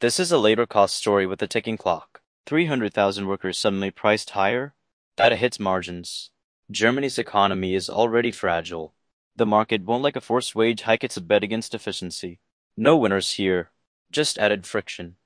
This is a labor cost story with a ticking clock. 300,000 workers suddenly priced higher? That hits margins. Germany's economy is already fragile. The market won't like a forced wage hike. It's a bet against efficiency. No winners here, just added friction.